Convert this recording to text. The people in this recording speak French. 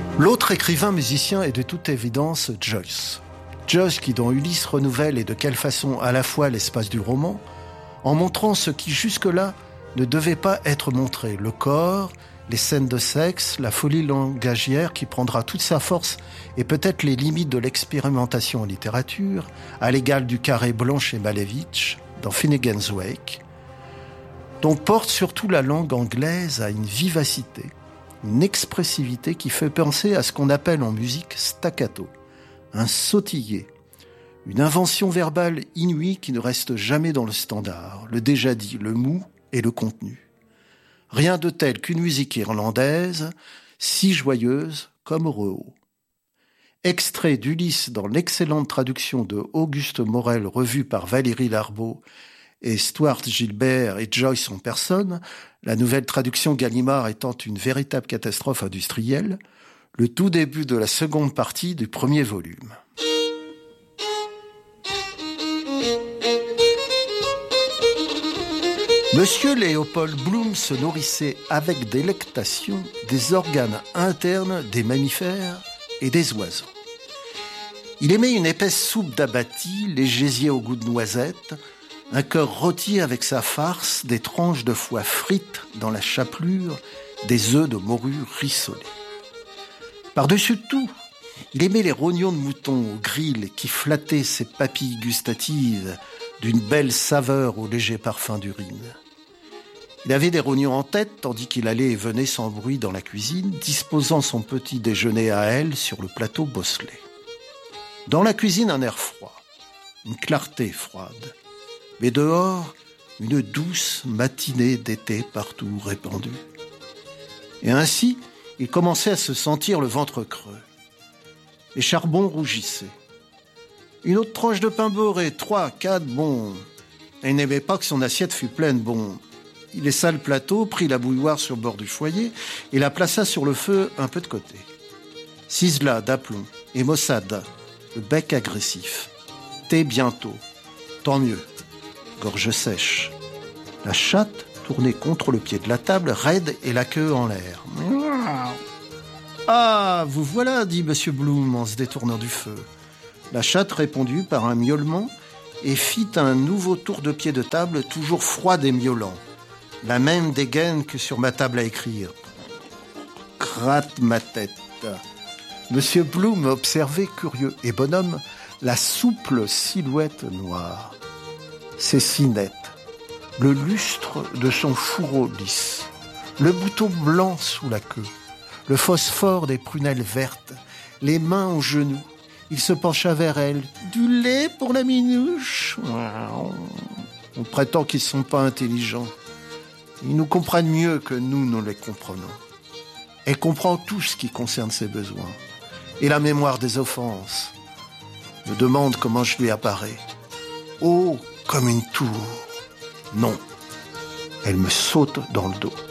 L'autre écrivain musicien est de toute évidence Joyce. Joyce qui dans Ulysse renouvelle et de quelle façon à la fois l'espace du roman, en montrant ce qui jusque-là ne devait pas être montré, le corps, les scènes de sexe, la folie langagière qui prendra toute sa force et peut-être les limites de l'expérimentation en littérature, à l'égal du carré Blanche et Malevich dans Finnegan's Wake, dont porte surtout la langue anglaise à une vivacité, une expressivité qui fait penser à ce qu'on appelle en musique staccato, un sautillé, une invention verbale inouïe qui ne reste jamais dans le standard, le déjà dit, le mou et le contenu. Rien de tel qu'une musique irlandaise, si joyeuse comme Rouault. Extrait d'Ulysse dans l'excellente traduction de Auguste Morel revue par Valérie Larbaud et Stuart Gilbert et Joyce en personne, la nouvelle traduction Gallimard étant une véritable catastrophe industrielle, le tout début de la seconde partie du premier volume. Monsieur Léopold Bloom se nourrissait avec délectation des organes internes des mammifères et des oiseaux. Il aimait une épaisse soupe d'abattis, les gésiers au goût de noisettes, un cœur rôti avec sa farce, des tranches de foie frites dans la chapelure, des œufs de morue rissolés. Par-dessus tout, il aimait les rognons de mouton au grill qui flattaient ses papilles gustatives d'une belle saveur au léger parfum d'urine. Il avait des rognons en tête tandis qu'il allait et venait sans bruit dans la cuisine, disposant son petit déjeuner à elle sur le plateau bosselé. Dans la cuisine, un air froid, une clarté froide. Mais dehors, une douce matinée d'été partout répandue. Et ainsi, il commençait à se sentir le ventre creux. Les charbons rougissaient. Une autre tranche de pain beurré, 3, 4, bon. Il n'aimait pas que son assiette fût pleine, bon. Il laissa le plateau, prit la bouilloire sur le bord du foyer et la plaça sur le feu un peu de côté. Cisela d'aplomb et maussade, le bec agressif. Thé bientôt, tant mieux. Gorge sèche. La chatte tournait contre le pied de la table, raide et la queue en l'air. « Ah, vous voilà, dit M. Bloom en se détournant du feu. » La chatte répondit par un miaulement et fit un nouveau tour de pied de table, toujours froide et miaulant. La même dégaine que sur ma table à écrire. Gratte ma tête. M. Bloom observait, curieux et bonhomme, la souple silhouette noire. Ses cinettes, le lustre de son fourreau lisse, le bouton blanc sous la queue, le phosphore des prunelles vertes, les mains aux genoux. Il se pencha vers elle. « Du lait pour la minouche ?» On prétend qu'ils ne sont pas intelligents. Ils nous comprennent mieux que nous les comprenons. Elle comprend tout ce qui concerne ses besoins. Et la mémoire des offenses. Me demande comment je lui apparais. Oh, comme une tour. Non, elle me saute dans le dos.